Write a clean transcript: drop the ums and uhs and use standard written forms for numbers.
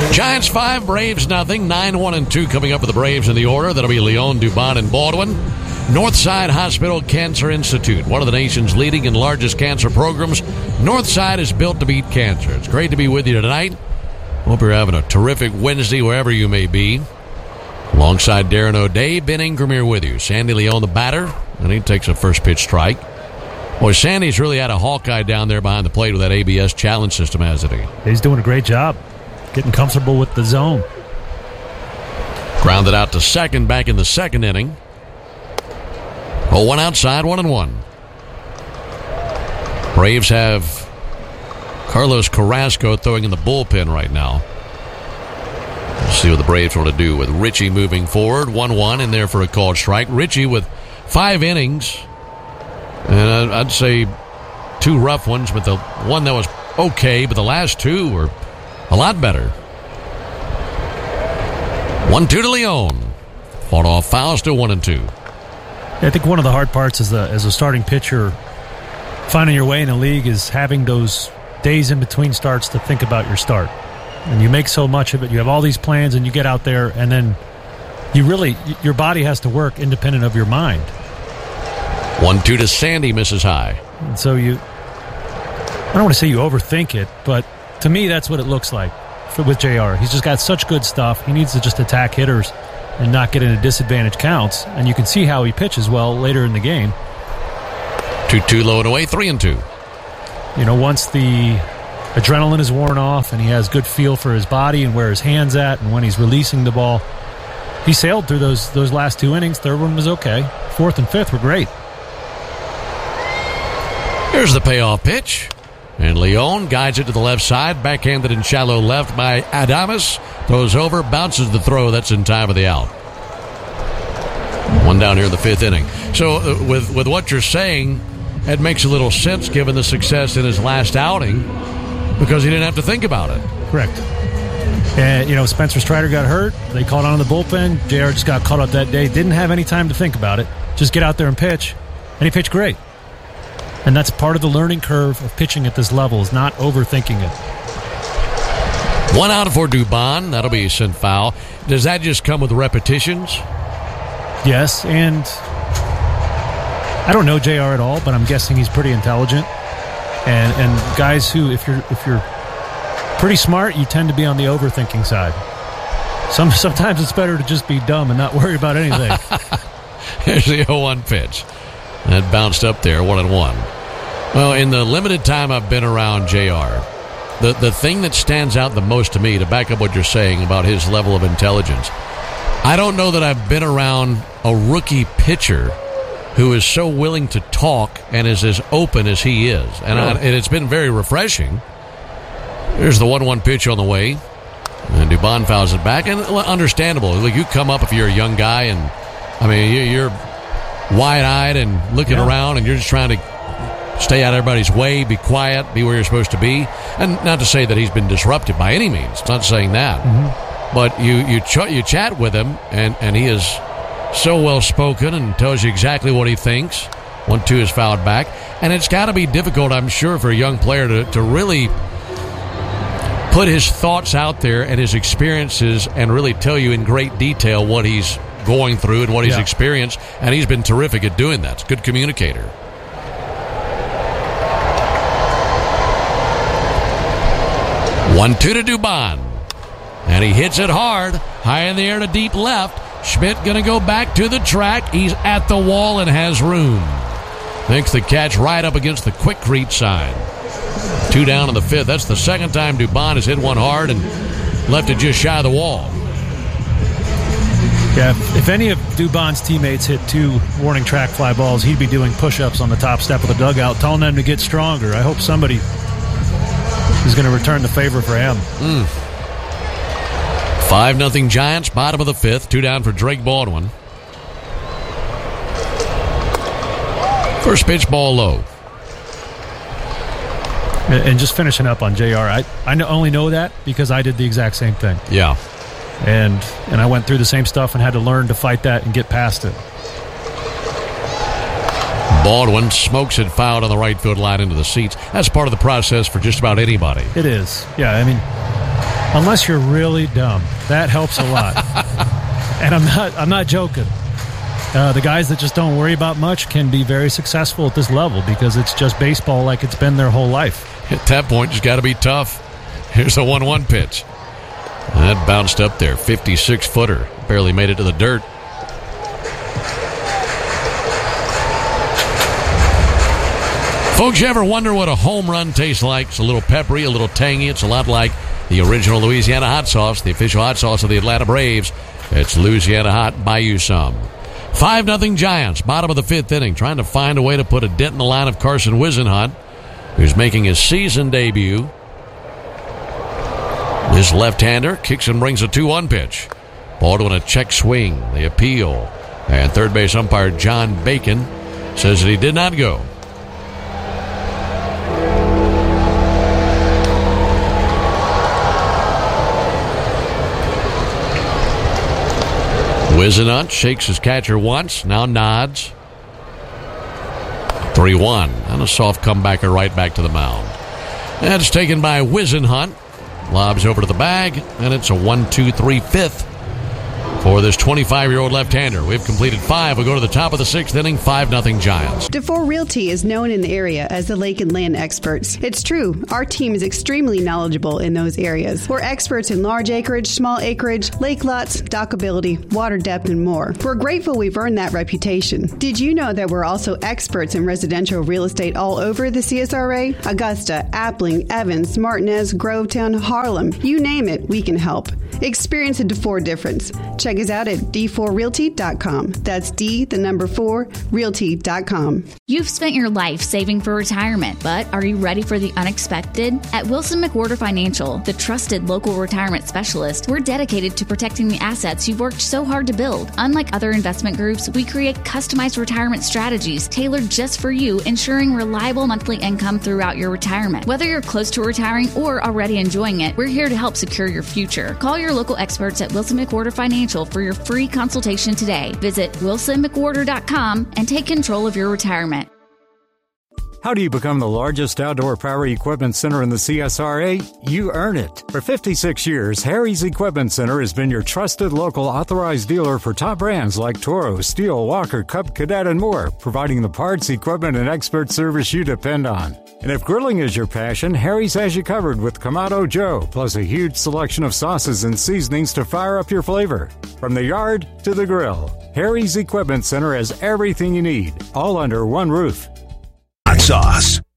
Giants 5, Braves nothing. 9-1-2 coming up for the Braves in the order. That'll be Leon, Dubon, and Baldwin. Northside Hospital Cancer Institute, one of the nation's leading and largest cancer programs. Northside is built to beat cancer. It's great to be with you tonight. Hope you're having a terrific Wednesday wherever you may be. Alongside Darren O'Day, Ben Ingram here with you. Sandy Leon, the batter, and he takes a first pitch strike. Boy, Sandy's really had a Hawkeye down there behind the plate with that ABS challenge system, hasn't he? He's doing a great job getting comfortable with the zone. Grounded out to second back in the second inning. 0-1 outside, 1-1. Braves have Carlos Carrasco throwing in the bullpen right now. We'll see what the Braves want to do with Richie moving forward. 1-1 in there for a called strike. Richie with 5 innings. And I'd say 2 rough ones, but the one that was okay, but the last 2 were a lot better. 1-2 to Leon. Fought off foul, still 1-2. I think one of the hard parts as a starting pitcher, finding your way in the league, is having those days in between starts to think about your start. And you make so much of it. You have all these plans, and you get out there, and then your body has to work independent of your mind. 1-2 to Sandy, misses high. And so I don't want to say you overthink it, but to me that's what it looks like with JR. He's just got such good stuff. He needs to just attack hitters and not get into disadvantage counts. And you can see how he pitches well later in the game. 2-2 low and away, 3-2. Once the adrenaline is worn off and he has good feel for his body and where his hand's at and when he's releasing the ball, he sailed through those last 2 innings. Third one was okay. Fourth and fifth were great. Here's the payoff pitch. And Leon guides it to the left side. Backhanded and shallow left by Adames. Throws over, bounces the throw. That's in time for the out. 1 down here in the 5th inning. So with what you're saying, it makes a little sense given the success in his last outing because he didn't have to think about it. Correct. And, Spencer Strider got hurt. They called on the bullpen. JR just got caught up that day. Didn't have any time to think about it. Just get out there and pitch. And he pitched great. And that's part of the learning curve of pitching at this level, is not overthinking it. 1 out for Dubon. That'll be sent foul. Does that just come with repetitions? Yes, and I don't know JR at all, but I'm guessing he's pretty intelligent. And guys who, if you're pretty smart, you tend to be on the overthinking side. Sometimes it's better to just be dumb and not worry about anything. Here's the 0-1 pitch. That bounced up there, 1-1. Well, in the limited time I've been around JR, the thing that stands out the most to me, to back up what you're saying about his level of intelligence, I don't know that I've been around a rookie pitcher who is so willing to talk and is as open as he is. And it's been very refreshing. There's the 1-1 pitch on the way. And Dubon fouls it back. And understandable. Look, you come up if you're a young guy and, you're wide-eyed and looking around, and you're just trying to stay out of everybody's way, be quiet, be where you're supposed to be. And not to say that he's been disrupted by any means. Not saying that. Mm-hmm. But you chat with him, and he is so well-spoken and tells you exactly what he thinks. 1-2 is fouled back. And it's got to be difficult, I'm sure, for a young player to really put his thoughts out there and his experiences and really tell you in great detail what he's going through and what he's experienced, and he's been terrific at doing that. He's a good communicator. 1-2 to Dubon, and he hits it hard, high in the air to deep left. Schmidt going to go back to the track. He's at the wall and has room. Makes the catch right up against the Quikrete sign. 2 down in the 5th. That's the second time Dubon has hit one hard and left it just shy of the wall. Yeah, if any of Dubon's teammates hit 2 warning track fly balls, he'd be doing push-ups on the top step of the dugout, telling them to get stronger. I hope somebody is going to return the favor for him. 5-0 Giants, bottom of the 5th. 2 down for Drake Baldwin. First pitch, ball low. And just finishing up on JR, I only know that because I did the exact same thing. Yeah. And I went through the same stuff and had to learn to fight that and get past it. Baldwin smokes it fouled on the right field line into the seats. That's part of the process for just about anybody. It is. Yeah, Unless you're really dumb. That helps a lot. And I'm not joking. The guys that just don't worry about much can be very successful at this level because it's just baseball like it's been their whole life. At that point, just got to be tough. Here's a 1-1 pitch. That bounced up there. 56-footer. Barely made it to the dirt. Folks, you ever wonder what a home run tastes like? It's a little peppery, a little tangy. It's a lot like the original Louisiana hot sauce, the official hot sauce of the Atlanta Braves. It's Louisiana Hot. Buy you some. 5-0 Giants, bottom of the 5th inning, trying to find a way to put a dent in the line of Carson Whisenhunt, who's making his season debut. This left-hander kicks and brings a 2-1 pitch. Ball to a check swing. They appeal. And third base umpire John Bacon says that he did not go. Whisenhunt shakes his catcher once, now nods. 3-1, and a soft comebacker right back to the mound. That's taken by Whisenhunt. Lobs over to the bag, and it's a 1-2-3-5 for this 25-year-old left-hander. We've completed 5. We'll go to the top of the 6th inning, 5-0 Giants. DeFore Realty is known in the area as the lake and land experts. It's true. Our team is extremely knowledgeable in those areas. We're experts in large acreage, small acreage, lake lots, dockability, water depth, and more. We're grateful we've earned that reputation. Did you know that we're also experts in residential real estate all over the CSRA? Augusta, Appling, Evans, Martinez, Grovetown, Harlem. You name it, we can help. Experience a DeFore difference. Check us out at d4realty.com. That's D4realty.com. You've spent your life saving for retirement, but are you ready for the unexpected? At Wilson McWhorter Financial, the trusted local retirement specialist, we're dedicated to protecting the assets you've worked so hard to build. Unlike other investment groups, we create customized retirement strategies tailored just for you, ensuring reliable monthly income throughout your retirement. Whether you're close to retiring or already enjoying it, we're here to help secure your future. Call your local experts at Wilson McWhorter Financial for your free consultation today. Visit wilsonmcwhorter.com and take control of your retirement. How do you become the largest outdoor power equipment center in the CSRA? You earn it. For 56 years, Harry's Equipment Center has been your trusted local authorized dealer for top brands like Toro, Steel, Walker, Cub Cadet, and more, providing the parts, equipment, and expert service you depend on. And if grilling is your passion, Harry's has you covered with Kamado Joe, plus a huge selection of sauces and seasonings to fire up your flavor. From the yard to the grill, Harry's Equipment Center has everything you need, all under one roof. Hot sauce.